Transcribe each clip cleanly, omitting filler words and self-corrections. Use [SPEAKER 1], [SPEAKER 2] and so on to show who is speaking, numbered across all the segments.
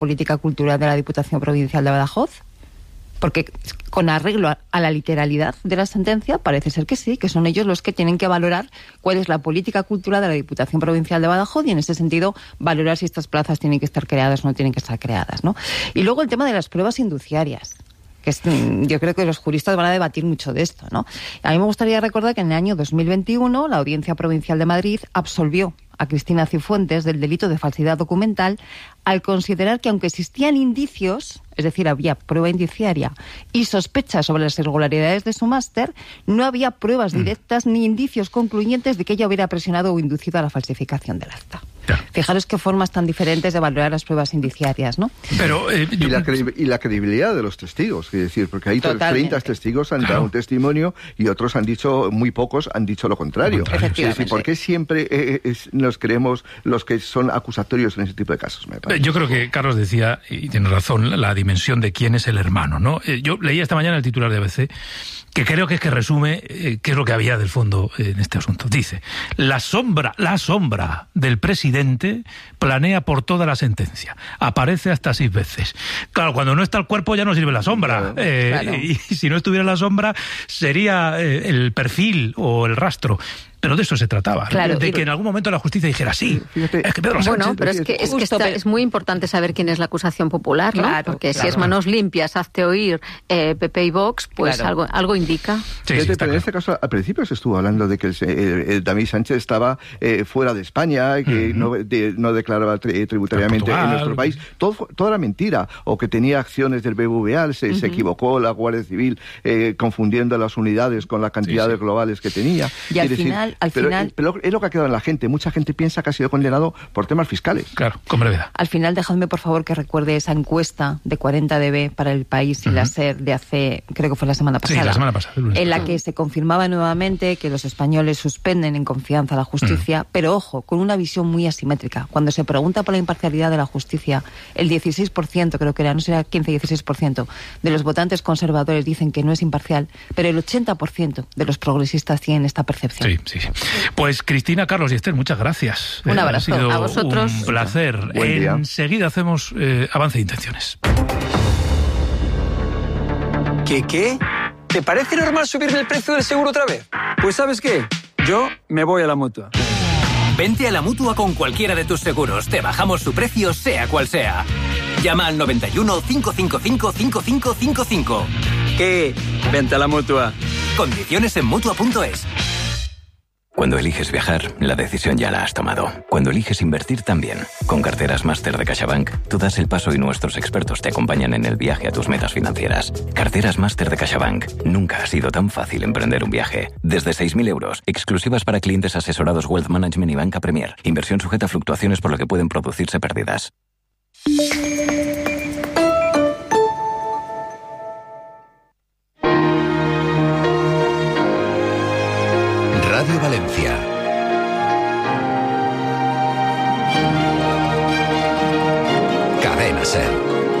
[SPEAKER 1] política cultural de la Diputación Provincial de Badajoz? Porque con arreglo a la literalidad de la sentencia parece ser que sí, que son ellos los que tienen que valorar cuál es la política cultural de la Diputación Provincial de Badajoz y en ese sentido valorar si estas plazas tienen que estar creadas o no tienen que estar creadas, ¿no? Y luego el tema de las pruebas induciarias, que yo creo que los juristas van a debatir mucho de esto, ¿no? A mí me gustaría recordar que en el año 2021 la Audiencia Provincial de Madrid absolvió a Cristina Cifuentes del delito de falsedad documental al considerar que aunque existían indicios, es decir, había prueba indiciaria y sospechas sobre las irregularidades de su máster, no había pruebas directas ni indicios concluyentes de que ella hubiera presionado o inducido a la falsificación del acta. Claro. Fijaros qué formas tan diferentes de valorar las pruebas indiciarias, ¿no?
[SPEAKER 2] Pero, y la credibilidad de los testigos, es decir, porque hay 30 testigos han dado un testimonio y otros han dicho, muy pocos han dicho lo contrario. Es decir, ¿por qué siempre nos creemos los que son acusatorios en ese tipo de casos? Me parece.
[SPEAKER 3] Yo creo que Carlos decía, y tiene razón, la dimensión de quién es el hermano, ¿no? Yo leía esta mañana el titular de ABC, que creo que es que resume qué es lo que había del fondo en este asunto. Dice, la sombra del presidente planea por toda la sentencia. Aparece hasta 6 veces. Claro, cuando no está el cuerpo ya no sirve la sombra. Claro. Y si no estuviera la sombra, sería el perfil o el rastro. Pero de eso se trataba, claro, de que en algún momento la justicia dijera sí. Fíjate, es que Pedro Sánchez...
[SPEAKER 4] Bueno, pero es muy importante saber quién es la acusación popular, ¿no? Claro, porque si es manos limpias, hazte oír PP y Vox, pues algo indica.
[SPEAKER 2] Sí, pero en este caso, al principio se estuvo hablando de que David Sánchez estaba fuera de España, que no declaraba tributariamente en nuestro país. Todo era mentira. O que tenía acciones del BBVA, se equivocó la Guardia Civil confundiendo las unidades con las cantidades globales que tenía.
[SPEAKER 1] Y al final...
[SPEAKER 2] Pero es lo que ha quedado en la gente. Mucha gente piensa que ha sido condenado por temas fiscales.
[SPEAKER 3] Claro, con brevedad.
[SPEAKER 1] Al final, dejadme por favor que recuerde esa encuesta de 40 dB para El País y la SER de hace, creo que fue la semana pasada.
[SPEAKER 3] Sí, la semana pasada.
[SPEAKER 1] En la que se confirmaba nuevamente que los españoles suspenden en confianza la justicia, pero ojo, con una visión muy asimétrica. Cuando se pregunta por la imparcialidad de la justicia, el 16%, creo que era, no será 15-16%, de los votantes conservadores dicen que no es imparcial, pero el 80% de los progresistas tienen esta percepción.
[SPEAKER 3] Sí. Pues Cristina, Carlos y Esther, muchas gracias.
[SPEAKER 1] Un abrazo.
[SPEAKER 3] Ha sido
[SPEAKER 4] a vosotros.
[SPEAKER 3] Un placer. Enseguida hacemos avance de intenciones.
[SPEAKER 5] ¿Qué? ¿Te parece normal subirme el precio del seguro otra vez? Pues ¿sabes qué? Yo me voy a la Mutua.
[SPEAKER 6] Vente a la Mutua con cualquiera de tus seguros. Te bajamos su precio, sea cual sea. Llama al 91 555 5555.
[SPEAKER 5] ¿Qué? Vente a la Mutua.
[SPEAKER 6] Condiciones en Mutua.es.
[SPEAKER 7] Cuando eliges viajar, la decisión ya la has tomado. Cuando eliges invertir, también. Con Carteras Máster de CaixaBank, tú das el paso y nuestros expertos te acompañan en el viaje a tus metas financieras. Carteras Máster de CaixaBank. Nunca ha sido tan fácil emprender un viaje. Desde 6.000 euros, exclusivas para clientes asesorados Wealth Management y Banca Premier. Inversión sujeta a fluctuaciones por lo que pueden producirse pérdidas.
[SPEAKER 8] Radio Valencia. Cadena SER.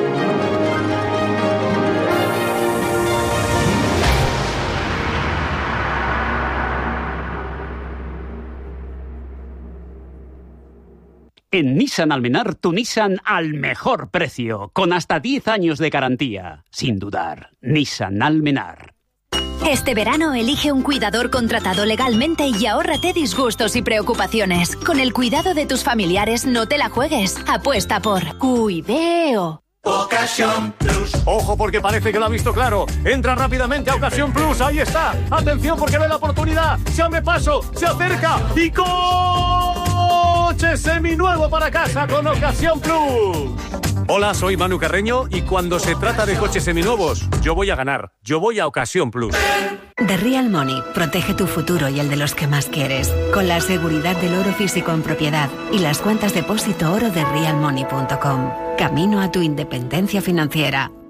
[SPEAKER 9] En Nissan Almenar, tu Nissan al mejor precio, con hasta 10 años de garantía. Sin dudar, Nissan Almenar.
[SPEAKER 10] Este verano elige un cuidador contratado legalmente y ahórrate disgustos y preocupaciones. Con el cuidado de tus familiares no te la juegues. Apuesta por Cuideo.
[SPEAKER 11] Ocasión Plus. Ojo porque parece que lo ha visto claro. Entra rápidamente a Ocasión Plus. Ahí está. Atención porque ve la oportunidad. Se abre paso, se acerca y coche seminuevo para casa con Ocasión Plus. Hola, soy Manu Carreño y cuando se trata de coches seminuevos, yo voy a ganar. Yo voy a Ocasión Plus.
[SPEAKER 12] The Real Money protege tu futuro y el de los que más quieres, con la seguridad del oro físico en propiedad y las cuentas depósito oro de realmoney.com. Camino a tu independencia financiera.